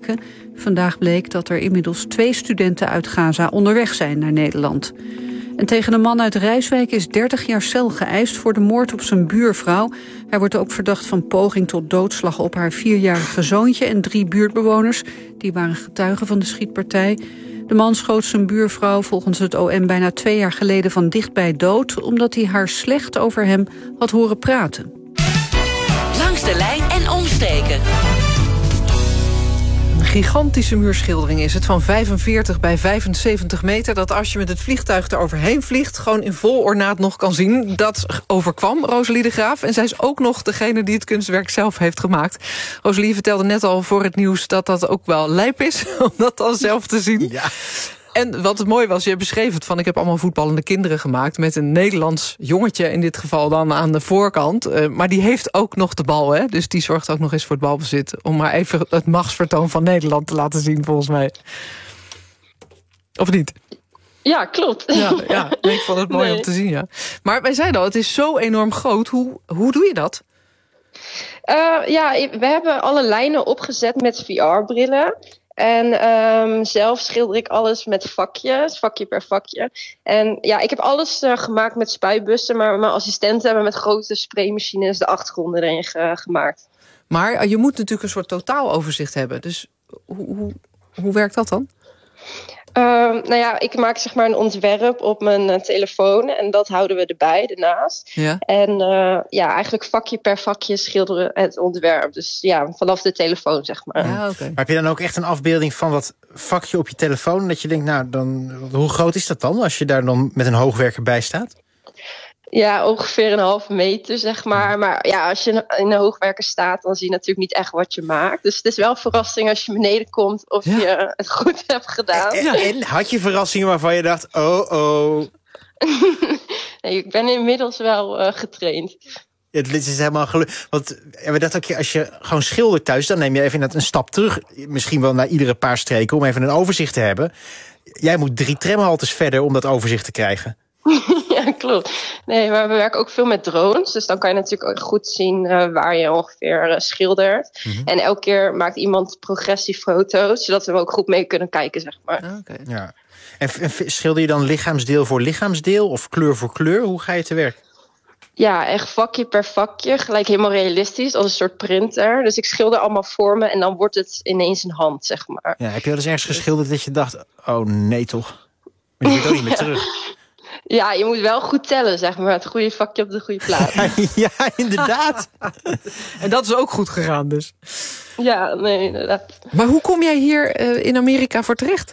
weken. Vandaag bleek dat er inmiddels 2 studenten uit Gaza onderweg zijn naar Nederland. En tegen een man uit Rijswijk is 30 jaar cel geëist voor de moord op zijn buurvrouw. Hij wordt ook verdacht van poging tot doodslag op haar 4-jarige zoontje en 3 buurtbewoners. Die waren getuigen van de schietpartij. De man schoot zijn buurvrouw volgens het OM bijna 2 jaar geleden van dichtbij dood, omdat hij haar slecht over hem had horen praten. Langs de lijn en omstreken. Een gigantische muurschildering is het van 45 bij 75 meter... dat als je met het vliegtuig eroverheen vliegt... gewoon in vol ornaat nog kan zien. Dat overkwam Rosalie de Graaf. En zij is ook nog degene die het kunstwerk zelf heeft gemaakt. Rosalie vertelde net al voor het nieuws dat dat ook wel lijp is... om dat dan zelf te zien. Ja. En wat het mooi was, je beschreef het van... ik heb allemaal voetballende kinderen gemaakt... met een Nederlands jongetje in dit geval dan aan de voorkant. Maar die heeft ook nog de bal, hè? Dus die zorgt ook nog eens voor het balbezit... om maar even het machtsvertoon van Nederland te laten zien, volgens mij. Of niet? Ja, klopt. Ja, ik vond het mooi om te zien, ja. Maar wij zeiden al, het is zo enorm groot. Hoe doe je dat? We hebben alle lijnen opgezet met VR-brillen... En zelf schilder ik alles met vakjes, vakje per vakje. En ja, ik heb alles gemaakt met spuitbussen... maar mijn assistenten hebben met grote spraymachines de achtergronden erin gemaakt. Maar je moet natuurlijk een soort totaaloverzicht hebben. Dus hoe werkt dat dan? Ik maak zeg maar een ontwerp op mijn telefoon... en dat houden we erbij, ernaast. Ja. En eigenlijk vakje per vakje schilderen het ontwerp. Dus ja, vanaf de telefoon, zeg maar. Ja, okay. Maar heb je dan ook echt een afbeelding van dat vakje op je telefoon... dat je denkt, nou, dan, hoe groot is dat dan... als je daar dan met een hoogwerker bij staat? Ja, ongeveer 1,5 meter, zeg maar. Maar ja, als je in een hoogwerker staat... dan zie je natuurlijk niet echt wat je maakt. Dus het is wel een verrassing als je beneden komt... of je het goed hebt gedaan. En had je verrassingen waarvan je dacht... oh. Nee, ik ben inmiddels wel getraind. Het is helemaal gelukkig. Want we dachten ook, als je gewoon schildert thuis... dan neem je even een stap terug. Misschien wel naar iedere paar streken... om even een overzicht te hebben. Jij moet 3 tramhaltes verder om dat overzicht te krijgen. Ja, klopt. Nee, maar we werken ook veel met drones. Dus dan kan je natuurlijk ook goed zien waar je ongeveer schildert. Mm-hmm. En elke keer maakt iemand progressiefoto's... zodat we ook goed mee kunnen kijken, zeg maar. Okay. Ja. En schilder je dan lichaamsdeel voor lichaamsdeel... of kleur voor kleur? Hoe ga je te werk? Ja, echt vakje per vakje. Gelijk helemaal realistisch, als een soort printer. Dus ik schilder allemaal vormen en dan wordt het ineens een hand, zeg maar. Ja, heb je wel eens ergens geschilderd dat je dacht... oh nee toch, maar je moet ook niet meer terug. Ja, je moet wel goed tellen, zeg maar. Het goede vakje op de goede plaats. Ja, inderdaad. En dat is ook goed gegaan dus. Ja, nee, inderdaad. Maar hoe kom jij hier in Amerika voor terecht?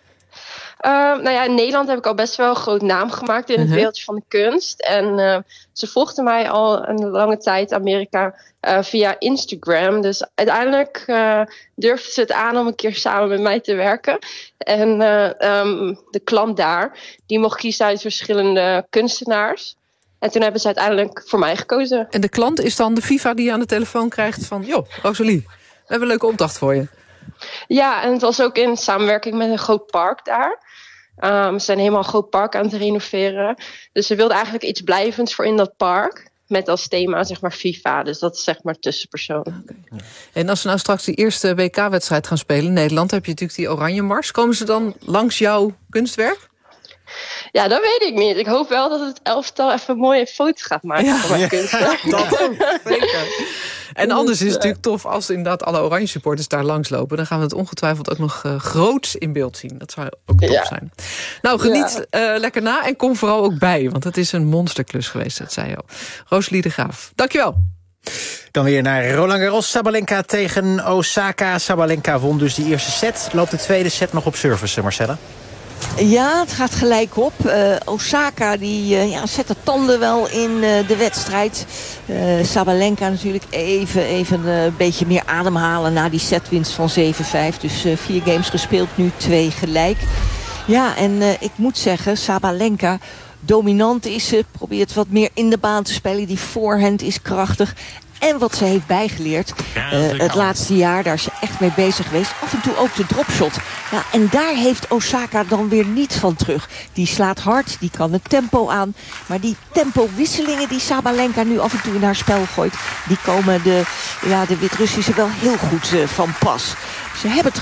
In Nederland heb ik al best wel een groot naam gemaakt in het wereldje van de kunst. En ze volgden mij al een lange tijd Amerika via Instagram. Dus uiteindelijk durfden ze het aan om een keer samen met mij te werken. En de klant daar, die mocht kiezen uit verschillende kunstenaars. En toen hebben ze uiteindelijk voor mij gekozen. En de klant is dan de FIFA die je aan de telefoon krijgt van... joh, Rosalie, we hebben een leuke opdracht voor je. Ja, en het was ook in samenwerking met een groot park daar. We zijn helemaal een groot park aan het renoveren. Dus ze wilden eigenlijk iets blijvends voor in dat park. Met als thema, zeg maar, FIFA. Dus dat is, zeg maar, tussenpersoon. Okay. En als we nou straks die eerste WK-wedstrijd gaan spelen in Nederland... heb je natuurlijk die Oranje Mars. Komen ze dan langs jouw kunstwerk? Ja, dat weet ik niet. Ik hoop wel dat het elftal even een mooie foto gaat maken van mijn kunstwerk. Dat ook, zeker. En anders is het natuurlijk tof als inderdaad alle Oranje supporters daar langslopen. Dan gaan we het ongetwijfeld ook nog groots in beeld zien. Dat zou ook tof zijn. Nou, geniet lekker na en kom vooral ook bij. Want het is een monsterklus geweest, dat zei je al. Rosalie de Graaf, dankjewel. Dan weer naar Roland Garros. Sabalenka tegen Osaka. Sabalenka won dus die eerste set. Loopt de tweede set nog op service, Marcella? Ja, het gaat gelijk op. Osaka die zet de tanden wel in de wedstrijd. Sabalenka natuurlijk even een beetje meer ademhalen... na die setwinst van 7-5. Dus 4 games gespeeld, nu 2 gelijk. Ja, en ik moet zeggen, Sabalenka... dominant is ze, probeert wat meer in de baan te spelen. Die voorhand is krachtig. En wat ze heeft bijgeleerd, het laatste jaar, daar is ze echt mee bezig geweest. Af en toe ook de dropshot. Ja, en daar heeft Osaka dan weer niets van terug. Die slaat hard, die kan het tempo aan. Maar die tempowisselingen die Sabalenka nu af en toe in haar spel gooit... die komen de Wit-Russische wel heel goed van pas. Ze hebben